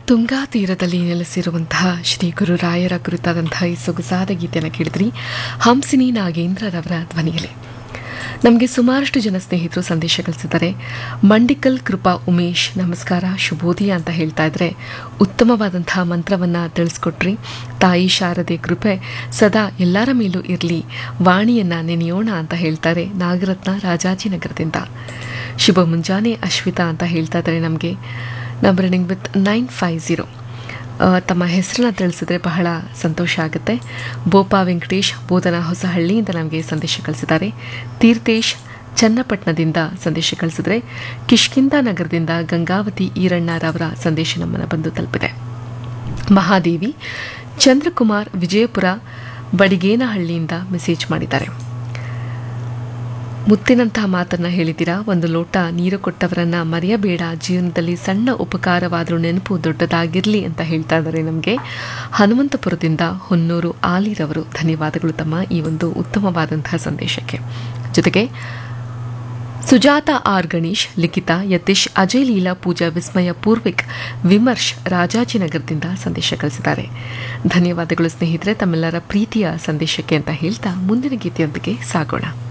ತುಂಗಾ ತೀರದಲ್ಲಿ ನೆಲೆಸಿರುವಂತಹ ಶ್ರೀ ಗುರುರಾಯರ ಕುರಿತಾದಂತಹ ಈ ಸೊಗಸಾದ ಗೀತೆಯನ್ನು ಕೇಳಿದ್ರಿ ಹಂಸಿನಿ ನಾಗೇಂದ್ರರವರ ಧ್ವನಿಯಲ್ಲಿ. ನಮಗೆ ಸುಮಾರಷ್ಟು ಜನ ಸ್ನೇಹಿತರು ಸಂದೇಶ ಕಳಿಸಿದ್ದಾರೆ. ಮಂಡಿಕಲ್ ಕೃಪಾ ಉಮೇಶ್ ನಮಸ್ಕಾರ ಶುಭೋದಯ ಅಂತ ಹೇಳ್ತಾ ಇದ್ರೆ ಉತ್ತಮವಾದಂತಹ ಮಂತ್ರವನ್ನು ತಿಳಿಸ್ಕೊಟ್ರಿ. ತಾಯಿ ಶಾರದೆ ಕೃಪೆ ಸದಾ ಎಲ್ಲರ ಮೇಲೂ ಇರಲಿ, ವಾಣಿಯನ್ನ ನೆನೆಯೋಣ ಅಂತ ಹೇಳ್ತಾರೆ ನಾಗರತ್ನ ರಾಜಾಜಿನಗರದಿಂದ. ಶುಭ ಮುಂಜಾನೆ ಅಶ್ವಿತಾ ಅಂತ ಹೇಳ್ತಾ ಇದ್ದಾರೆ. ನಮಗೆ ನಂಬರ್ ಎಂಡಿಂಗ್ ವಿತ್ 950 ತಮ್ಮ ಹೆಸರನ್ನ ತಿಳಿಸಿದ್ರೆ ಬಹಳ ಸಂತೋಷ ಆಗುತ್ತೆ. ಬೋಪಾ ವೆಂಕಟೇಶ್ ಬೋಧನಾ ಹೊಸಹಳ್ಳಿಯಿಂದ ನಮಗೆ ಸಂದೇಶ ಕಳಿಸಿದ್ದಾರೆ. ತೀರ್ಥೇಶ್ ಚನ್ನಪಟ್ಟಣದಿಂದ ಸಂದೇಶ ಕಳಿಸಿದ್ರೆ ಕಿಷ್ಕಿಂದ ನಗರದಿಂದ ಗಂಗಾವತಿ ಈರಣ್ಣರವರ ಸಂದೇಶ ನಮ್ಮನ್ನು ಬಂದು ತಲುಪಿದೆ. ಮಹಾದೇವಿ ಚಂದ್ರಕುಮಾರ್ ವಿಜಯಪುರ ಬಡಿಗೇನಹಳ್ಳಿಯಿಂದ ಮೆಸೇಜ್ ಮಾಡಿದ್ದಾರೆ. ಮುತ್ತಿನಂತಹ ಮಾತನ್ನ ಹೇಳಿದ್ದೀರಾ. ಒಂದು ಲೋಟ ನೀರು ಕೊಟ್ಟವರನ್ನ ಮರೆಯಬೇಡ, ಜೀವನದಲ್ಲಿ ಸಣ್ಣ ಉಪಕಾರವಾದರೂ ನೆನಪು ದೊಡ್ಡದಾಗಿರಲಿ ಅಂತ ಹೇಳ್ತಾ ಇದ್ದಾರೆ. ನಮಗೆ ಹನುಮಂತಪುರದಿಂದ ಹೊನ್ನೂರು ಆಲಿರವರು ಧನ್ಯವಾದಗಳು ತಮ್ಮ ಈ ಒಂದು ಉತ್ತಮವಾದಂತಹ ಸಂದೇಶಕ್ಕೆ. ಜೊತೆಗೆ ಸುಜಾತ ಆರ್ ಗಣೇಶ್, ಲಿಖಿತ ಯತೀಶ್, ಅಜಯ್ ಲೀಲಾ, ಪೂಜಾ, ವಿಸ್ಮಯ, ಪೂರ್ವಿಕ್, ವಿಮರ್ಶ್ ರಾಜಾಜಿನಗರದಿಂದ ಸಂದೇಶ ಕಳಿಸಿದ್ದಾರೆ. ಧನ್ಯವಾದಗಳು ಸ್ನೇಹಿತರೆ ತಮ್ಮೆಲ್ಲರ ಪ್ರೀತಿಯ ಸಂದೇಶಕ್ಕೆ ಅಂತ ಹೇಳ್ತಾ ಮುಂದಿನ ಗೀತೆಯೊಂದಿಗೆ ಸಾಗೋಣ.